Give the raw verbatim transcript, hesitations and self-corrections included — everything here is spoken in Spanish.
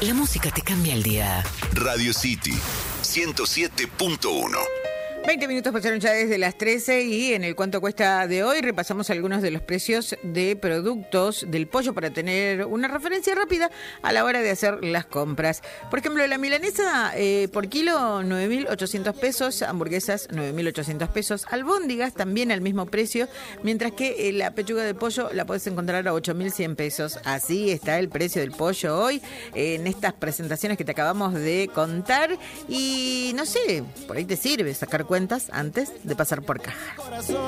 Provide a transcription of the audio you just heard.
La música te cambia el día. Radio City ciento siete punto uno. veinte minutos pasaron ya desde las trece y en el cuánto cuesta de hoy repasamos algunos de los precios de productos del pollo para tener una referencia rápida a la hora de hacer las compras. Por ejemplo, la milanesa eh, por kilo nueve mil ochocientos pesos, hamburguesas nueve mil ochocientos pesos, albóndigas también al mismo precio, mientras que eh, la pechuga de pollo la podés encontrar a ocho mil cien pesos. Así está el precio del pollo hoy eh, en estas presentaciones que te acabamos de contar y no sé, por ahí te sirve sacar cuentas antes de pasar por caja.